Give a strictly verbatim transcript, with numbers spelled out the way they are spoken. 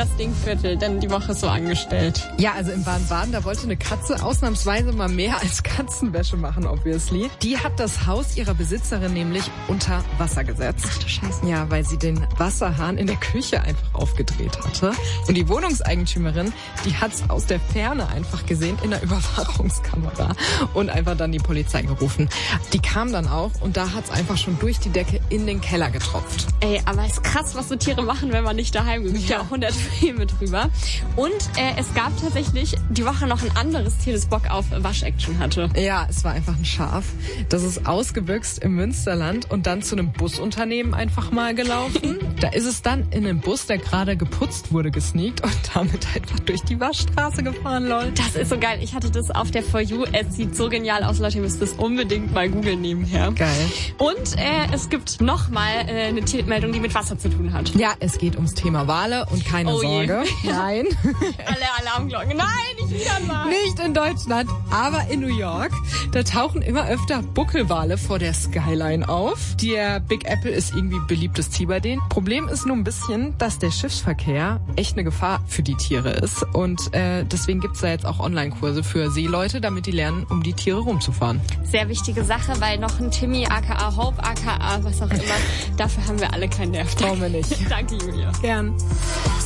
das Dingviertel denn die Woche so angestellt? Ja, also in Baden-Baden, da wollte eine Katze ausnahmsweise mal mehr als Katzenwäsche machen, obviously. Die hat das Haus ihrer Besitzerin nämlich unter Wasser gesetzt. Ach du Scheiße. Ja, weil sie den Wasserhahn in der Küche einfach aufgedreht hatte. Und die Wohnungseigentümerin, die hat's aus der Ferne einfach gesehen in der Überwachungskamera und einfach dann die Polizei gerufen. Die kam dann auch und da hat's einfach schon durch die Decke in den Keller getropft. Ey, aber ist krass, was so Tiere machen, wenn man nicht daheim ist. Es gibt ja auch hundert Filme drüber. Und äh, es gab tatsächlich die Woche noch ein anderes Tier, das Bock auf Wasch-Action hatte. Ja, es war einfach ein Schaf. Das ist ausgebüxt im Münsterland und dann zu einem Busunternehmen einfach mal gelaufen. Da ist es dann in einen Bus, der gerade geputzt wurde, gesneakt und damit einfach durch die Waschstraße gefahren, lol. Das ist so geil. Ich hatte das auf der For You. Es sieht so genial aus, Leute. Ihr müsst das unbedingt mal googeln nebenher. Geil. Und äh, es gibt noch mal äh, eine Tiermeldung, die mit Wasser zu tun hat. Ja, es geht ums Thema Wale und keine Oh je. Sorge. Nein. Alle Alarmglocken. Nein, nicht wieder mal. Nicht in Deutschland, aber in New York. Da tauchen immer öfter Buckelwale vor der Skyline auf. Der Big Apple ist irgendwie beliebtes Ziel bei denen. Problem ist nur ein bisschen, dass der Schiffsverkehr echt eine Gefahr für die Tiere ist. Und äh, deswegen gibt's da jetzt auch Online-Kurse für Seeleute, damit die lernen, um die Tiere rumzufahren. Sehr wichtige Sache, weil noch ein Timmy, aka Hope, aka was auch immer, dafür haben wir alle keinen Nerv. Brauchen wir nicht. Danke, Julia. Gern.